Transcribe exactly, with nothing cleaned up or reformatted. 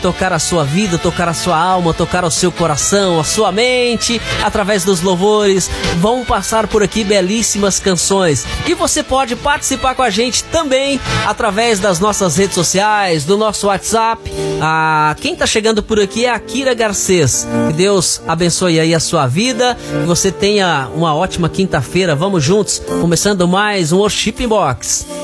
tocar a sua vida, tocar a sua alma, tocar o seu coração, a sua mente, através dos louvores. Vão passar por aqui belíssimas canções. E você pode participar com a gente também através das nossas redes sociais, do nosso WhatsApp. Ah, quem tá chegando por aqui é a Kira Garcês. Que Deus abençoe aí a sua vida, que você tenha uma ótima quinta-feira. Vamos juntos, começando mais um Worship Box.